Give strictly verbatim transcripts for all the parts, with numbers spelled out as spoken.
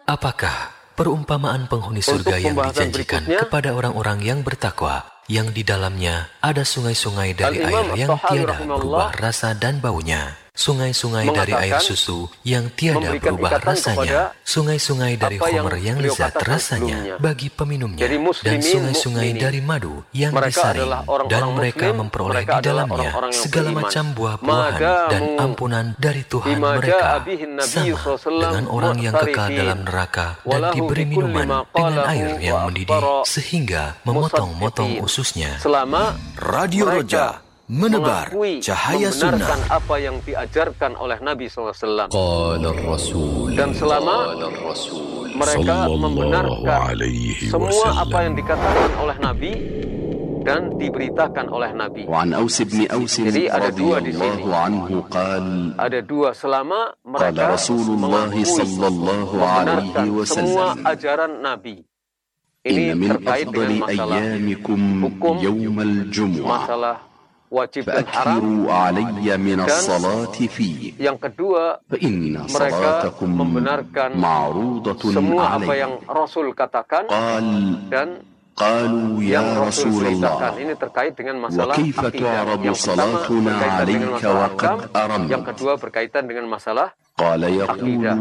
Apakah perumpamaan penghuni surga yang dijanjikan kepada orang-orang yang bertakwa, yang di dalamnya ada sungai-sungai dari air yang tiada berubah rasa dan baunya, sungai-sungai dari air susu yang tiada berubah rasanya, sungai-sungai dari khamr yang lezat rasanya bagi peminumnya, dan sungai-sungai dari madu yang disaring, dan mereka memperoleh di dalamnya segala macam buah-buahan dan ampunan dari Tuhan mereka, sama dengan orang yang kekal dalam neraka dan diberi minuman dengan air yang mendidih sehingga memotong-motong ususnya. Selama Radio Roja menebar cahaya sunnah apa yang diajarkan oleh Nabi shallallahu alaihi wasallam, dan selama mereka membenarkan semua apa yang dikatakan oleh Nabi dan diberitakan oleh Nabi. Jadi ada dua di sini. Ada dua selama mereka mengakui membenarkan semua ajaran Nabi. Ini terkait dengan masalah hukum, masalah wajib dan haram, dan yang kedua mereka membenarkan semua apa yang Rasul katakan dan yang Rasul ceritakan. Ini terkait dengan masalah akidah. Yang pertama berkaitan dengan masalah agam, yang kedua berkaitan dengan masalah akidah.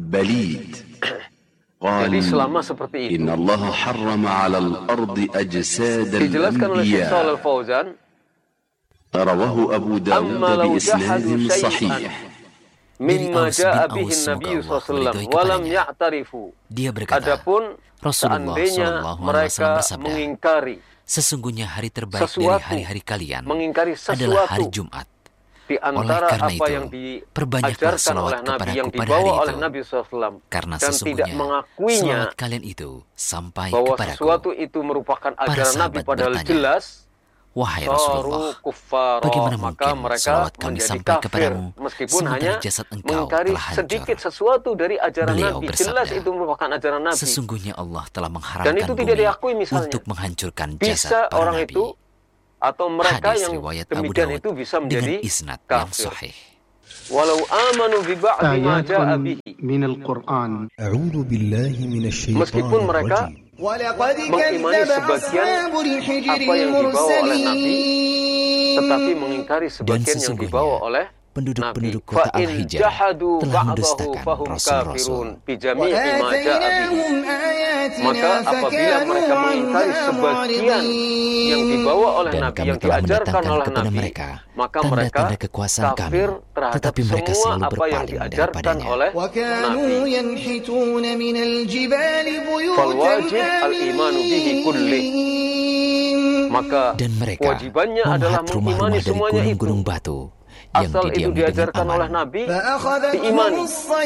Jadi selama seperti itu dijelaskan oleh Syekh Shalih Al-Fauzan, rawahu Abu Dawud bi isnadin sahih mimma jaa bihi Nabi sallallahu alaihi wasallam wa lam ya'tarifu. Dia berkata, adapun Rasulullah seandainya mereka bersabda, mengingkari sesungguhnya hari terbaik sesuatu, dari hari-hari kalian mengingkari sesuatu adalah hari Jumat. Di antara Oleh karena apa itu, yang perbanyaklah diajarkan salawat oleh Nabi, kepadaku yang pada dibawa hari oleh itu. Nabi shallallahu alaihi wasallam, Karena dan tidak sesungguhnya mengakuinya salawat kalian itu sampai bahwa kepadaku. sesuatu itu merupakan Para ajaran Nabi sahabat padahal bertanya, jelas, wahai saru Rasulullah, kuffara, bagaimana maka mungkin mereka salawat kami menjadi sampai kafir kepadamu meskipun sementara hanya jasad engkau mengingkari telah hancur? sedikit sesuatu dari ajaran Beliau Nabi. bersabda, Jelas itu merupakan ajaran Nabi. Sesungguhnya Allah telah Dan mengharamkan itu bumi tidak diakui misalnya. untuk menghancurkan Bisa jasad para orang nabi. itu atau mereka Hadis yang riwayat Abu demikian Dawud itu bisa menjadi dengan isnad yang kafir. sahih. Walau amanu bi ba'di ma ja'a bihi. من القرآن أعوذ بالله من الشيطان Meskipun mereka الرجيم mengimani sebagian apa yang dibawa oleh Nabi, tetapi mengingkari sebagian yang dibawa oleh penduduk-penduduk Nabi. kota Fa in Al-Hijr jahadu telah ba'dahu mendustakan fahum Rasul-Rasul. kafirun bi jami'i ma ja'a bihi. Maka apabila mereka mengingkari sebagian yang dibawa oleh Dan Nabi, kami yang telah diajarkan mendatangkan oleh kepada Nabi, mereka maka mereka tanda-tanda kekuasaan kami, kafir terhadap tetapi mereka semua selalu apa yang berpaling diajarkan daripadanya. oleh Nabi. Falwajib al-imanu bihi kulli. Maka Dan mereka kewajibannya adalah memahat rumah-rumah mengimani dari semuanya itu. gunung-gunung batu yang Asal itu didiami diajarkan dengan oleh aman. Nabi, diimani.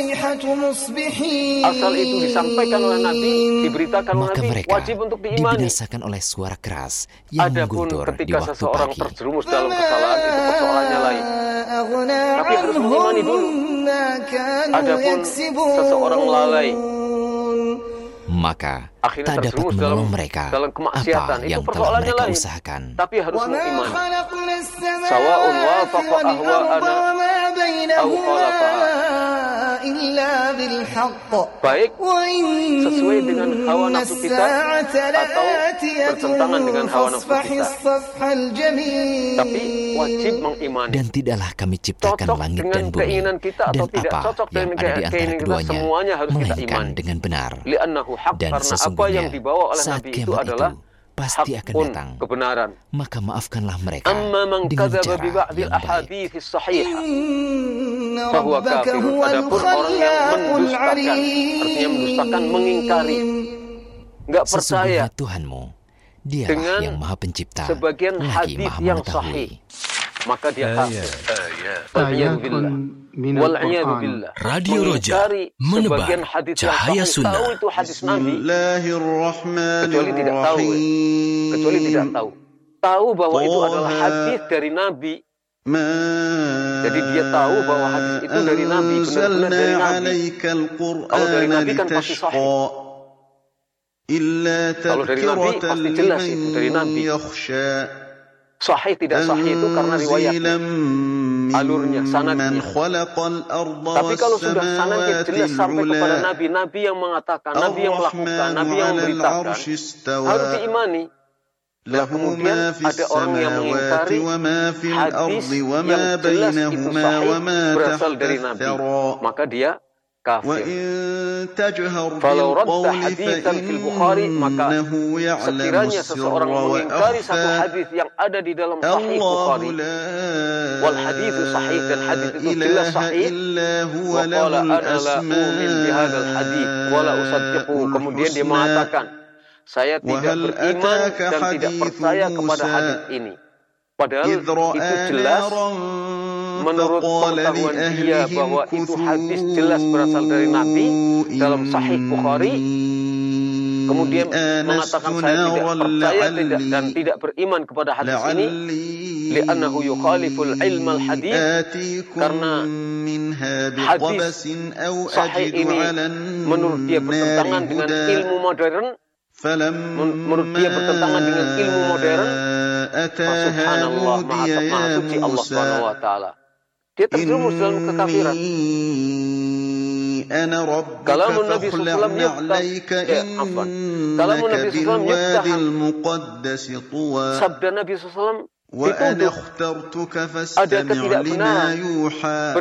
Asal itu disampaikan oleh Nabi, diberitakan oleh Maka Nabi, mereka wajib untuk diimani. dibinasakan oleh suara keras yang Adapun mengguntur di ketika waktu seseorang pagi. terjerumus dalam kesalahan, itu persoalannya lain. Tapi harus mengimani dulu. Adapun seseorang lalai, Maka akhirnya tak dapat terjerumus menolong dalam- mereka dalam kemaksiatan, apa itu yang telah persoalannya mereka lain. usahakan. tapi harus mengimani. Sawa'un wafaqa ahwa'ana aw khalafaha. Baik sesuai dengan hawa nafsu kita atau bertentangan dengan hawa nafsu kita. Tapi wajib mengimani. Dan tidaklah kami ciptakan Cocok langit dengan dan bumi keinginan kita atau dan tidak apa cocok yang dengan ada di antara keinginan kita, keduanya, semuanya harus kita melainkan imani. dengan benar. Li'annahu haq, Dan karena apa sesungguhnya yang dibawa oleh saat Nabi itu kiamat adalah itu pasti akan hakun, datang. kebenaran. Maka maafkanlah mereka Amma man dengan kadzaba bi cara ba'dil yang baik. ahadits as-sahihah fahuwa kafir. Adapun orang yang mendustakan, artinya mendustakan, mengingkari, enggak percaya Sesungguhnya Tuhanmu, Dialah dengan yang Maha Pencipta, sebagian lagi hadis Maha yang mengetahui. sahih, maka dia kafir. آيات من Wal'iyadu القرآن billah. Radio Roja Mengingkari menebar sebagian hadis yang cahaya sahih, sunnah. tahu itu hadis Nabi, الله الرحمن kecuali tidak tahu, الرحيم kecuali tidak tahu. Tahu bahwa itu Toha. adalah hadis dari Nabi. ما Jadi dia tahu bahwa hadis itu dari Nabi, benar-benar dari أنزلنا Nabi. عليك Kalau dari القرآن Nabi kan pasti لتشقى sahih. إلا Kalau dari Nabi تذكرة pasti jelas itu dari لمن Nabi. يخشى Sahih tidak sahih itu karena riwayatnya. تنزيلا alurnya, sanadnya. Tapi kalau sudah sanadnya jelas sampai kepada Nabi, Nabi yang mengatakan, Nabi yang melakukan, Nabi yang memberitakan, harus diimani. Nah, kemudian ada orang yang mengingkari hadis yang jelas itu sahih berasal dari Nabi, maka dia kafir. Kalau radda haditsan fil Bukhari, maka sekiranya seseorang mengingkari satu hadis yang ada di dalam Sahih Bukhari, wal hadits sahih, dan hadis itu jelas sahih, wa qala ana la u'min bihadzal hadits wa la usaddiqu, kemudian dia mengatakan, saya tidak beriman dan tidak percaya kepada hadis ini, padahal itu jelas menurut pengetahuan dia bahwa itu hadis jelas berasal dari Nabi dalam Sahih Bukhari, kemudian mengatakan saya tidak percaya tidak dan tidak beriman kepada hadis ini, li'annahu yukhaliful ilmal hadis, karena hadis sahih ini menurut dia bertentangan dengan ilmu modern, menurut dia bertentangan dengan ilmu modern. Subhanallah, maha, maha suci Allah Subhanahu wa taala. Dia terjerumus dalam kekafiran. Kalamun Nabi sallallahu alaihi wasallam yuftah, ya, afwan. Kalamun Nabi sallallahu alaihi wasallam yuftah, sabda Nabi sallallahu alaihi wasallam dituduh ada ketidakbenaran